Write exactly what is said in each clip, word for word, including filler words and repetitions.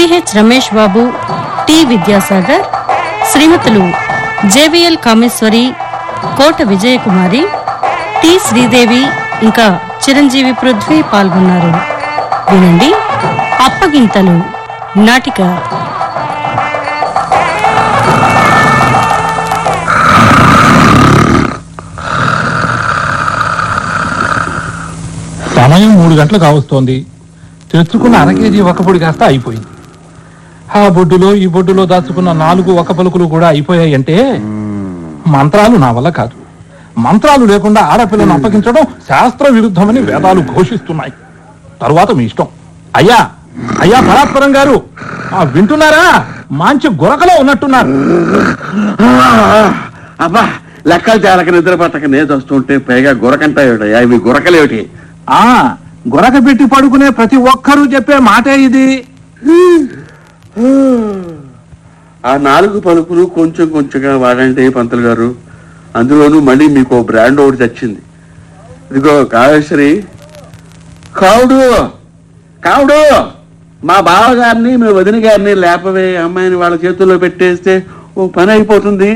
CH Ramesh Babu, T Vidyasagar, శ్రీమతులు JVL Kameshwari, కోట Vijayakumari, T Sridevi ఇంకా చిరంజీవి పృథ్వీ పాల్గొన్నారు. వినండి అప్పగింతలు నాటిక. సమయం మూడు గంటలు కావస్తోంది. తెచ్చుకున్న అర కేజీ ఒక్కపొడి కాస్త అయిపోయింది. ఆ బొడ్డులో ఈ బొడ్డులో దాచుకున్న నాలుగు ఒక్క పలుకులు కూడా అయిపోయాయంటే మంత్రాలు నా వల్ల కాదు. మంత్రాలు లేకుండా ఆడపిల్లను అప్పగించడం శాస్త్ర విరుద్ధమని వేదాలు ఘోషిస్తున్నాయి. తరువాత మీ ఇష్టం. అయ్యా అయ్యా పరాత్పరం గారు, వింటున్నారా? మంచి గురకలో ఉన్నట్టున్నారు. అబ్బా, లెక్కలు తేలక నిద్ర పట్టక నేదొస్తుంటే పైగా గురకంటాయేటయ్యా? ఇవి గురకలేమిటి? ఆ గురక పెట్టి పడుకునే ప్రతి ఒక్కరూ చెప్పే మాటే ఇది. ఆ నాలుగు పలుకులు కొంచెం కొంచెంగా వాడండి పంతులు గారు. అందులోనూ మళ్ళీ మీకు బ్రాండ్ ఒకటి తెచ్చింది. ఇదిగో కాళేశ్వరి, కావుడు కావుడు మా బావగారిని మీ వదిన గారిని లేపవే, అమ్మాయిని వాళ్ళ చేతుల్లో పెట్టేస్తే ఓ పని అయిపోతుంది.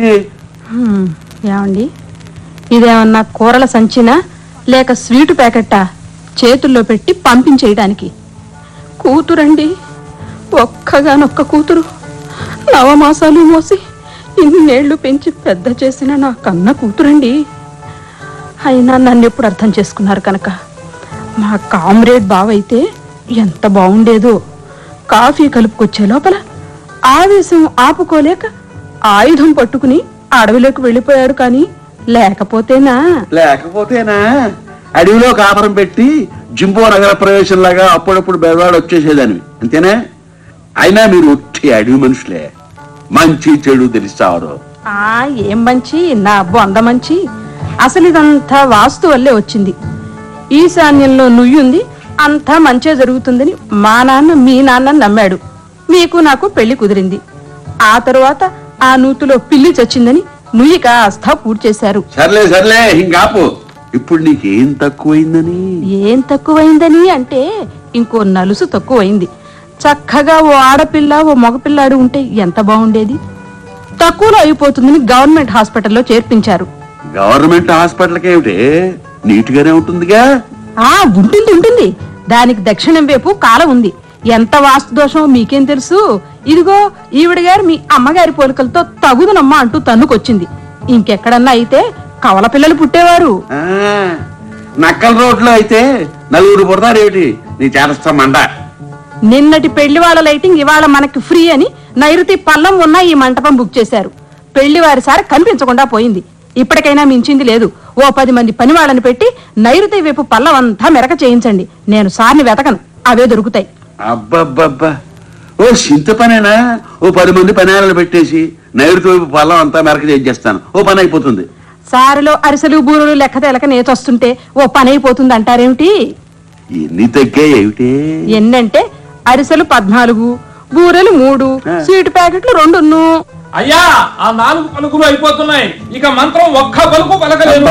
ఏమండి, ఇదేమన్నా కూరల సంచినా లేక స్వీటు ప్యాకెట్టా చేతుల్లో పెట్టి పంపించేయడానికి? కూతురండి, ఒక్కగానొక్క కూతురు, నవమాసాలు మోసి ఇన్నేళ్లు పెంచి పెద్ద చేసిన నా కన్న కూతురండి. అయినా నన్ను ఎప్పుడు అర్థం చేసుకున్నారు కనుక. మా కామ్రేడ్ బావైతే ఎంత బాగుండేదో. కాఫీ కలుపుకొచ్చే లోపల ఆవేశం ఆపుకోలేక ఆయుధం పట్టుకుని అడవిలోకి వెళ్ళిపోయాడు. కానీ లేకపోతేనా లేకపోతేనా అడవిలో కాపురం పెట్టి జింబో నగర ప్రవేశంలాగా అప్పుడప్పుడు బెదవాడు వచ్చేసేదాన్ని, అంతేనా? అయినా మీరు వచ్చే అడవి మనుషులే, మంచి చెడు తెలుస్తారు. ఆ ఏం మంచి నా బొంద మంచి. అసలు ఇదంతా వాస్తు వల్లే వచ్చింది. ఈశాన్యంలో నుయ్యుంది, అంతా మంచే జరుగుతుందని మా నాన్న మీ నాన్న నమ్మాడు. మీకు నాకు పెళ్లి కుదిరింది. ఆ తరువాత ఆ నూతులో పిల్లి చచ్చిందని నుయ్యి కాస్త పూర్తి చేశారు. సర్లే సర్లే ఇంకాపు. ఇప్పుడు నీకేం తక్కువైందని? ఏం తక్కువైందని అంటే ఇంకో నలుసు తక్కువైంది. చక్కగా ఓ ఆడపిల్ల ఓ మగపిల్లాడు ఉంటే ఎంత బాగుండేది. తక్కువలో అయిపోతుందని గవర్నమెంట్ హాస్పిటల్లో చేర్పించారు. గవర్నమెంట్ హాస్పిటల్కి ఏమిటి, నీట్గానే ఉంటుందిగా? ఆ ఉంటుంది ఉంటుంది. దానికి దక్షిణం వైపు కాలం ఉంది. ఎంత వాస్తు దోషం మీకేం తెలుసు? ఇదిగో ఈవిడ గారు మీ అమ్మగారి పోలికలతో తగుదనమ్మా అంటూ తన్నుకొచ్చింది. ఇంకెక్కడన్నా అయితే కవల పిల్లలు పుట్టేవారు. నక్కల రోడ్లో అయితే నలుగురు పుడతారేమిటి? నీ చేరస్తామండ. నిన్నటి పెళ్లి వాళ్ళ లైటింగ్ ఇవాళ మనకి ఫ్రీ అని నైరుతి పల్లం ఉన్న ఈ మంటపం బుక్ చేశారు. పెళ్లి వారి సారి కనిపించకుండా పోయింది. ఇప్పటికైనా మించింది లేదు. ఓ పది మంది పని వాళ్ళని పెట్టి నైరుతి వైపు పల్లం అంతా మెరక చేయించండి. నేను సార్ని వెతకను, అవే దొరుకుతాయి. అబ్బబ్బబ్బా, ఓ సింత పనేనా? ఓ పది మంది పనేరలు పెట్టేసి నైరుతి వైపు పల్లం అంతా మెరక చేయించేస్తాను, ఓ పని అయిపోతుంది. సారిలో అరిసెలు బూరెలు లెక్క తెలక నేతొస్తుంటే ఓ పని అయిపోతుంది అంటారేమిటి? ఎన్ని తగ్గా ఏమిటి? ఎన్నంటే అరిసెలు పద్నాలుగు, బూరెలు మూడు, స్వీట్ ప్యాకెట్లు రెండున్ను. అయ్యా, ఆ నాలుగు పలుకులు అయిపోతున్నాయి. ఇక మంత్రం ఒక్క పలుకు పలకలేదు.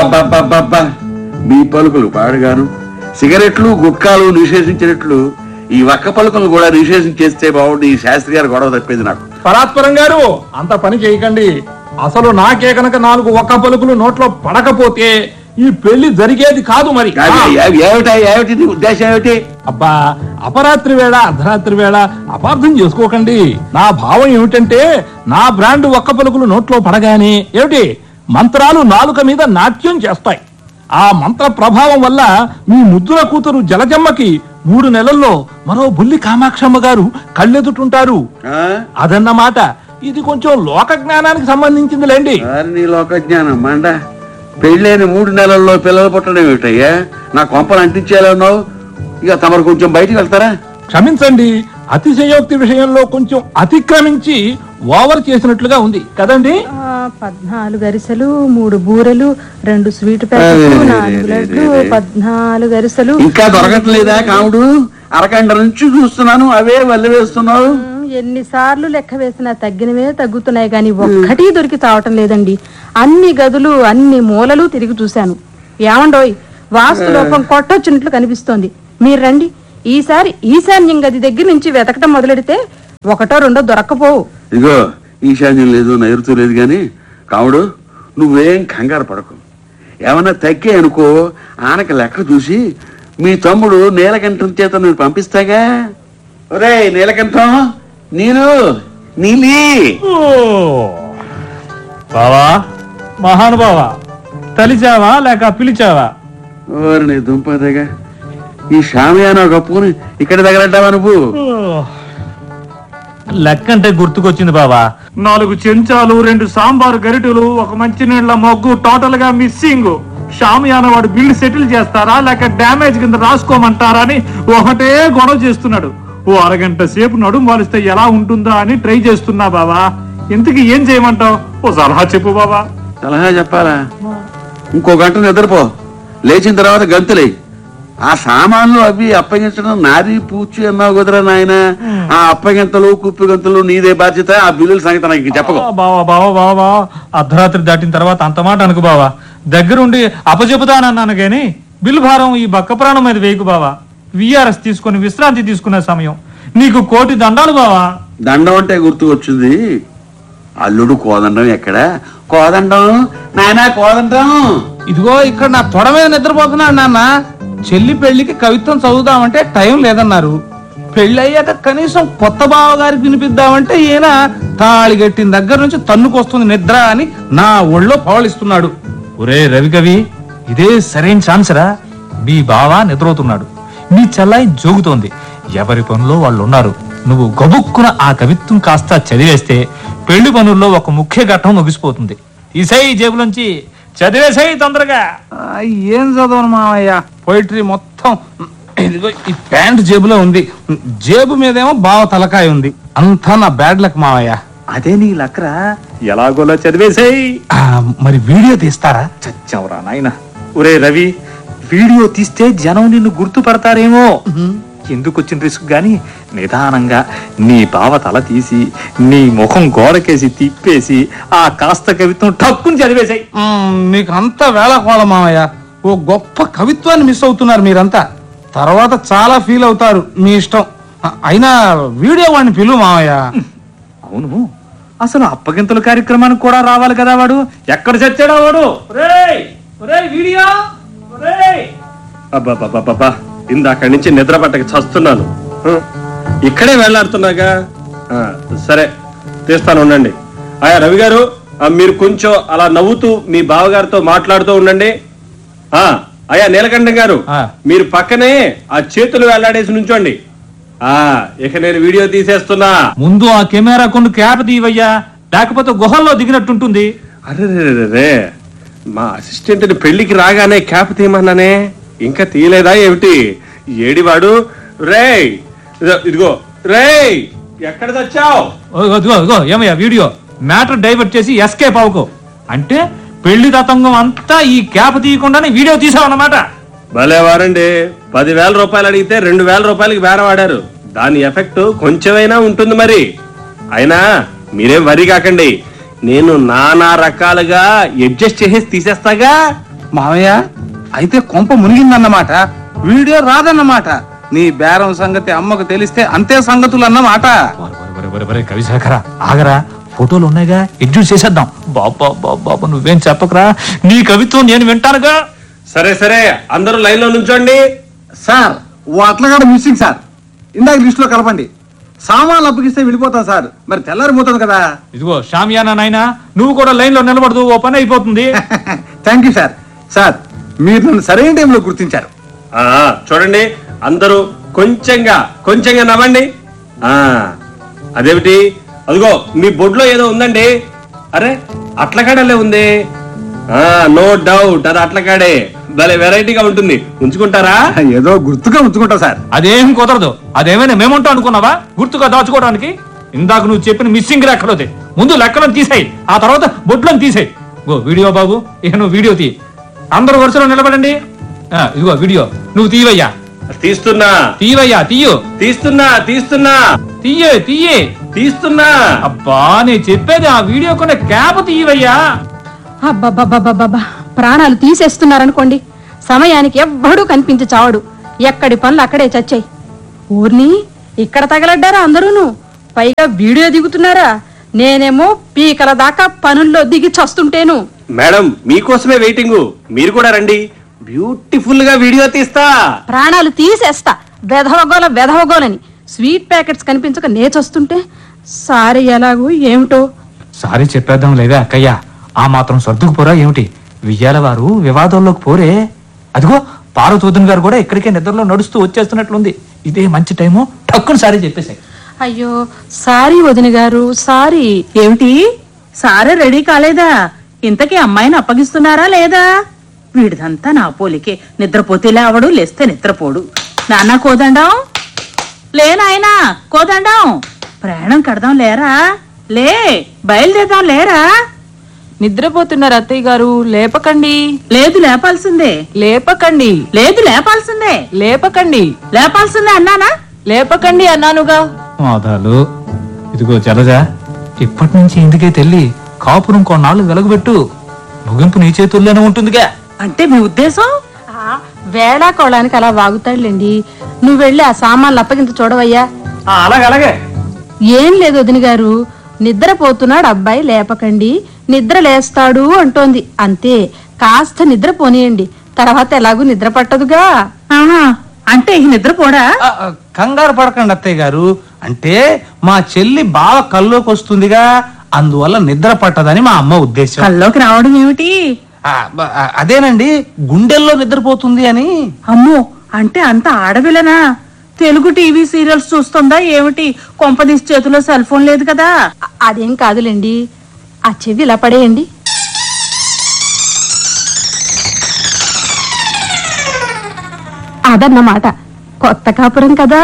మీ పలుకులు పాడుగాను. సిగరెట్లు గుట్కాలు నిషేధించినట్లు ఈ ఒక్క పలుకులు కూడా నిషేధించేస్తే బాగుండి. ఈ శాస్త్రి గారు గొడవ తప్పేది నాకు. పరాత్పరం గారు, అంత పని చేయకండి. అసలు నాకే కనుక నాలుగు ఒక్క పలుకులు నోట్లో పడకపోతే ఈ పెళ్లి జరిగేది కాదు. మరి ఏమిటా ఏమిటి నీ ఉద్దేశం ఏమిటి? అబ్బా, అపరాత్రి వేళ అర్ధరాత్రి వేళ అపార్థం చేసుకోకండి. నా భావం ఏమిటంటే, నా బ్రాండ్ ఒక్క పలుకులు నోట్లో పడగానే ఏమిటి మంత్రాలు నాలుక మీద నాట్యం చేస్తాయి. ఆ మంత్ర ప్రభావం వల్ల మీ ముద్దుల కూతురు జలజమ్మకి మూడు నెలల్లో మరో బుల్లి కామాక్షమ్మ గారు కళ్ళెదుటుంటారు. అదన్నమాట. ఇది కొంచెం లోక జ్ఞానానికి సంబంధించిందిలేండి. నీ లోక జ్ఞానం మండ. పెళ్ళైన మూడు నెలల్లో పిల్లలు పుట్టడం ఏమిటయ్యా? నా కొంపలు అంటించేలా. ఇక తమరు కొంచెం బయటికి వెళ్తారా? క్షమించండి, అతిశయోక్తి విషయంలో కొంచెం అతిక్రమించి ఓవర్ చేసినట్లుగా ఉంది కదండి. పద్నాలుగు అరిసెలు, మూడు బూరెలు, రెండు స్వీట్ ప్యాకెట్లు, నాలుగు లడ్లు, పద్నాలుగు అరిసెలు. ఇంకా దొరకట్లేదా కావుడు? అరగంట నుంచి చూస్తున్నాను, అవే వల్లి వేస్తున్నావు. ఎన్నిసార్లు లెక్క వేసినా తగ్గినవే తగ్గుతున్నాయి గాని ఒక్కటి దొరికి చావటం లేదండి. అన్ని గదులు అన్ని మూలలు తిరిగి చూశాను. ఏమండోయ్, వాస్తు లోపం కొట్టొచ్చినట్లు కనిపిస్తోంది. మీరు రండి. ఈసారి ఈశాన్యం గది దగ్గర నుంచి వెతకటం మొదలెడితే ఒకటో రెండో దొరక్కపోవు. ఇదిగో ఈశాన్యం లేదు, నైరుతూ లేదు, గాని కావుడు నువ్వేం కంగారు పడకు. ఏమన్నా తగ్గే అనుకో, ఆనక లెక్క చూసి మీ తమ్ముడు నీలకంఠం చేత నేను పంపిస్తాగా. ఒరే నీలకంఠం, నేను నీలి. బావా మహానుభావా, తలిచావా లేక పిలిచావా? ఓరి దుంపదగా, ఈ షామియానా కప్పుకుని ఇక్కడ తగలడ్డావా నువ్వు? లెక్కంటే గుర్తుకొచ్చింది బావా. నాలుగు చెంచాలు, రెండు సాంబారు గరిటెలు, ఒక మంచినీళ్ళ మొగ్గు, టోటల్ గా మిస్సింగ్. షామియాన వాడు బిల్డ్ సెటిల్ చేస్తారా లేక డ్యామేజ్ కింద రాసుకోమంటారా అని ఒకటే గొడవ చేస్తున్నాడు. ఓ అరగంట సేపు నడుము వాలిస్తే ఎలా ఉంటుందా అని ట్రై చేస్తున్నా బావా. ఇంతకీ ఏం చేయమంటావు? ఓ సలహా చెప్పు బావా. సలహా చెప్పాలా? ఇంకో గంట నిద్రపో, లేచిన తర్వాత గంతులే. ఆ సామాన్లు అవి అప్పగించడం నాది పూచి అన్నావు కుదరా నాయన. ఆ అప్పగింతలు కుప్పి గంతులు నీదే బాధ్యత. ఆ బిల్లుల సంగతి నాకు చెప్పకు. బావా బావా బావా, అర్ధరాత్రి దాటిన తర్వాత అంత మాట అనుకు బావా. దగ్గరుండి అపచెపుతానన్నాను గాని బిల్లు భారం ఈ బక్క ప్రాణం మీద వేయకు బావా. విఆర్ఎస్ తీసుకుని విశ్రాంతి తీసుకునే సమయం. నీకు కోటి దండాలు బావా. దండం అంటే గుర్తు వచ్చింది. అల్లుడు కోదండం ఎక్కడ? కోదండం నాయనా, కోదండం. ఇదిగో ఇక్కడ నా తొడ మీద నిద్రపోతున్నాడు నాన్న. చెల్లి పెళ్లికి కవిత్వం చదువుదామంటే టైం లేదన్నారు. పెళ్లి అయ్యాక కనీసం కొత్త బావ గారికి వినిపిద్దామంటే ఈయన తాళి గట్టిన దగ్గర నుంచి తన్నుకొస్తుంది నిద్ర అని నా ఒళ్ళో పవళిస్తున్నాడు. ఒరే రవికవి, ఇదే సరైన ఛాన్స్ రా. మీ బావ నిద్రవుతున్నాడు, మీ చెల్లాయి జోగుతోంది. ఎవరి పనుల్లో వాళ్ళు ఉన్నారు. నువ్వు గబుక్కున ఆ కవిత్వం కాస్త చదివేస్తే పెళ్లి పనుల్లో ఒక ముఖ్య ఘట్టం ముగిసిపోతుంది. తీసేయి జేబులోంచి, చదివేసేయి తొందరగా. ఏం చదవను మామయ్య, పోయిటరీ మొత్తం ఇదిగో ఈ ప్యాంట్ జేబులో ఉంది. జేబు మీదేమో బావ తలకాయ ఉంది. అంతా నా బ్యాడ్ లక్ మామయ్య. అదే నీ లక్రా, ఎలాగోలా చదివేసేయి. మరి వీడియో తీస్తారా? చచ్చావురా నాయన. ఒరే రవి, వీడియో తీస్తే జనం నిన్ను గుర్తుపడతారేమో. ఎందుకు వచ్చిన రిస్క్ గాని నిదానంగా నీ బావ తల తీసి నీ ముఖం గోడకేసి తిప్పేసి ఆ కాస్త కవిత్వం టక్కుని చదివేశాయి. నీకు అంత వేళకోళ మామయ్య. ఓ గొప్ప కవిత్వాన్ని మిస్ అవుతున్నారు మీరంతా. తర్వాత చాలా ఫీల్ అవుతారు, మీ ఇష్టం. అయినా వీడియో వాడిని పిలువు మామయ్య. అవును, అసలు అప్పగింతల కార్యక్రమానికి కూడా రావాలి కదా వాడు. ఎక్కడ చచ్చాడా వాడు? వీడియో అబ్బాబ్బాబ్బా, ఇందాక నుంచి నిద్ర పట్టక చస్తున్నాను. ఇక్కడే వెళ్లాడుతున్నాగా. సరే తీస్తాను, ఉండండి. ఆయా రవి గారు, మీరు కొంచెం అలా నవ్వుతూ మీ బావగారితో మాట్లాడుతూ ఉండండి. ఆ అయ్యా నీలకంఠం గారు, మీరు పక్కనే ఆ చేతులు వెళ్లాడేసి నుంచోండి. ఆ ఇక నేను వీడియో తీసేస్తున్నా. ముందు ఆ కెమెరా కొన్ని క్యాప్ తీవయ్యా, లేకపోతే గుహల్లో దిగినట్టుంటుంది. అరే, మా అసిస్టెంట్ పెళ్లికి రాగానే క్యాప్ తీయమన్నానే, ఇంకా తీయలేదా ఏమిటి? ఏడివాడు? రేయ్ ఇదిగో, రేయ్ ఎక్కడ తెచ్చావు? ఏమయ్యా వీడియో? మ్యాటర్ డైవర్ట్ చేసి ఎస్కేప్ అవ్వకు. అంటే పెళ్లి తతంగం అంతా ఈ క్యాప్ తీయకుండానే వీడియో తీసావన్నమాట. భలేవారండి, పదివేల రూపాయలు అడిగితే రెండు వేల రూపాయలకి బేరవాడారు. దాని ఎఫెక్ట్ కొంచెమైనా ఉంటుంది మరి. అయినా మీరేం వరి కాకండి, నేను నానా రకాలుగా అడ్జస్ట్ చేసేసి తీసేస్తాగా. మామయ్య, అయితే కొంప మునిగిందన్నమాట, వీడియో రాదన్నమాట. నీ బేరం సంగతి అమ్మకు తెలిస్తే అంతే సంగతులు అన్నమాట. కవిశాఖరా ఆగరా, ఫోటోలు ఉన్నాయిగా, అడ్జస్ట్ చేసేద్దాం. బాబా బాబా నువ్వేం చెప్పకరా, నీ కవిత్వం నేను వింటానుగా. సరే సరే, అందరూ లైన్ లో నుంచోండి. సార్, ఓ అట్లగాడు మిస్సింగ్ సార్. ఇందాక లిస్ట్ లో కలపండి. సామాన్లు అప్పగిస్తే వెళ్ళిపోతాం సార్, మరి తెల్లారిపోతుంది కదా. ఇదిగో షామియానా నాయనా, నువ్వు కూడా లైన్ లో నిలబడదు, ఓ పని అయిపోతుంది. Thank you sir. సార్, మీరు నన్ను సరైన టైంలో గుర్తించారు. ఆ చూడండి, అందరూ కొంచెంగా కొంచెంగా నవ్వండి. ఆ అదేమిటి, అదిగో మీ బొడ్లో ఏదో ఉందండి. అరే అట్లకాడలే ఉంది. ఆ నో డౌట్ అది అట్లకాడే. భలే వెరైటీగా ఉంటుంది, ఉంచుకుంటారా? ఏదో గుర్తుగా ఉంచుకుంటా సార్. అదేం కుదరదు. అదేమైనా మేముంటా అనుకున్నావా గుర్తుగా దాచుకోవడానికి? ఇందాక నువ్వు చెప్పిన మిస్సింగ్ లెక్కలోది. ముందు లెక్కలను తీసేయి, ఆ తర్వాత బొడ్లను తీసేయి. గో వీడియో బాబు, ఇక నువ్వు వీడియో తీ. అందరూ వరుసలో నిలబడండి. ఇదిగో వీడియో నువ్వు తీవయ్యా. తీస్తున్నా. తీవయ్యా, తీయు. తీస్తున్నా తీస్తున్నా తీయే తీయే తీస్తున్నా. అబ్బా నేను చెప్పేది ఆ వీడియో కొన్న క్యాప్ తీయవయ్యా. అబ్బబ్బబ్బబ్బబ్బా, ప్రాణాలు తీసేస్తున్నారనుకోండి. సమయానికి ఎవ్వడూ కనిపించి చావడు. ఎక్కడి పనులు అక్కడే చచ్చాయి. ఊర్ని ఇక్కడ తగలడ్డారా అందరూను. పైగా వీడియో దిగుతున్నారా? నేనేమో పీకల దాకా పనుల్లో దిగి చస్తుంటేను. మేడం మీకోసమే వెయిటింగ్, మీరు కూడా రండి, బ్యూటిఫుల్ గా వీడియో తీస్తా. ప్రాణాలు తీసేస్తా వెధవగోల వెధవగోలని. స్వీట్ ప్యాకెట్స్ కనిపించక నేచొస్తుంటే సారీ ఎలాగో ఏమిటో. సారీ చెప్పేద్దాం లేదా అక్కయ్య, ఆ మాత్రం సర్దుకుపోరా ఏమిటి? విజయాల వారు వివాదంలోకి పోరే. అదిగో పార్వతూదన్ గారు కూడా ఇక్కడికే నిద్రలో నడుస్తూ వచ్చేస్తున్నట్లుంది. ఇదే మంచి టైము, టక్కుని సారీ చెప్పేశాయి. అయ్యో సారీ వదిన గారు, సారీ. ఏమిటి సారే రెడీ కాలేదా? ఇంతకీ అమ్మాయిని అప్పగిస్తున్నారా లేదా? వీడిదంతా నా పోలికే. నిద్రపోతే లేవడు, లేస్తే నిద్రపోడు. నాన్న కోదండం, లేనాయనా కోదండం, ప్రయాణం కడదాం లేరా? లే బయలుదేరదాం లేరా? నిద్రపోతున్నారు అత్తయ్య గారు, లేపకండి. లేదు లేపాల్సిందే. లేపకండి. లేదు లేపాల్సిందే. లేపకండి. లేపాల్సిందే అన్నానా? లేపకండి అన్నానుగా. మోదాలు ఇదిగో జలజ, ఇప్పటి నుంచి ఇందుకే తెల్లి కాపురం కొన్నాళ్ళు వెలగబెట్టు. ముగింపు నీ చేతుల్లోనే ఉంటుందిగా. అంటే మీ ఉద్దేశం? వేళా కోళానికి అలా వాగుతాడులేండి. నువ్వు వెళ్ళి ఆ సామాన్లు అప్పగింత చూడవయ్యా. అలాగే అలాగే. ఏం లేదు వదిన గారు, నిద్రపోతున్నాడు అబ్బాయి, లేపకండి. నిద్ర లేస్తాడు అంటోంది అంతే. కాస్త నిద్ర పోనీయండి, తర్వాత ఎలాగూ నిద్ర పట్టదుగా. ఆహా, అంటే ఈ నిద్రపోడా? ఆ, ఆ, కంగారు పడకండి అత్తయ్య గారు. అంటే మా చెల్లి బాగా కల్లోకి వస్తుందిగా, అందువల్ల నిద్ర పట్టదని మా అమ్మ ఉద్దేశం. కల్లోకి రావడం ఏమిటి? ఆ, బ- ఆ, అదేనండి, గుండెల్లో నిద్రపోతుంది అని. అమ్మో, అంటే అంత ఆడవిలనా? తెలుగు టీవీ సీరియల్స్ చూస్తుందా ఏమిటి? కొంపదీసి చేతిలో సెల్ ఫోన్ లేదు కదా? అ- అదేం కాదులేండి, ఆ చెవి ఇలా పడేయండి. అదన్నమాట, కొత్త కాపురం కదా.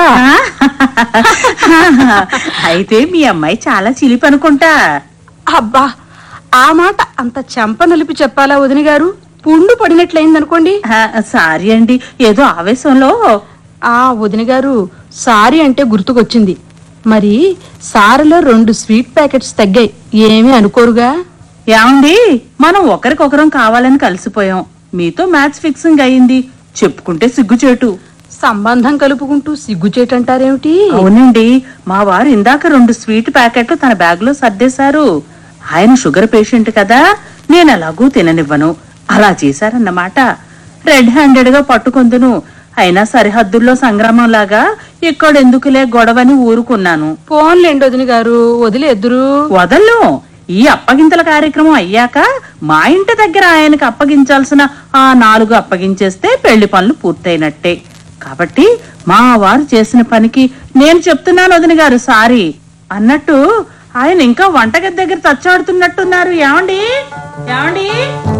అయితే మీ అమ్మాయి చాలా చిలిపి అనుకుంటా. అబ్బా, ఆ మాట అంత చెంప నలిపి చెప్పాలా వదిన గారు? పుండు పడినట్లయిందనుకోండి. ఆ, సారీ అండి, ఏదో ఆవేశంలో. ఆ వదిన గారు, సారీ అంటే గుర్తుకొచ్చింది. మరి సారలో రెండు స్వీట్ ప్యాకెట్స్ తగ్గాయి, ఏమీ అనుకోరుగా? ఏమండి, మనం ఒకరికొకరం కావాలని కలిసిపోయాం. మీతో మ్యాచ్ ఫిక్సింగ్ అయింది, చెప్పుకుంటే సిగ్గుచేటు. సంబంధం కలుపుకుంటూ సిగ్గుచేటంటారేమిటి? అవునండి, మా వారు ఇందాక రెండు స్వీట్ ప్యాకెట్లు తన బ్యాగ్ లో సర్దేశారు. ఆయన షుగర్ పేషెంట్ కదా, నేను ఎలాగూ తిననివ్వను, అలా చేశారన్నమాట. రెడ్ హ్యాండెడ్ గా పట్టుకొందును. అయినా సరిహద్దుల్లో సంగ్రామం లాగా ఇక్కడెందుకులే గొడవని ఊరుకున్నాను. పోన్లేండి వదిన గారు, వదిలేద్దురు. వదల్లు. ఈ అప్పగింతల కార్యక్రమం అయ్యాక మా ఇంటి దగ్గర ఆయనకి అప్పగించాల్సిన ఆ నాలుగు అప్పగించేస్తే పెళ్లి పనులు పూర్తయినట్టే. కాబట్టి మా వారు చేసిన పనికి నేను చెప్తున్నాను వదిన గారు సారీ. అన్నట్టు ఆయన ఇంకా వంటగది దగ్గర తచ్చాడుతున్నట్టున్నారు. ఏమండి ఏమండి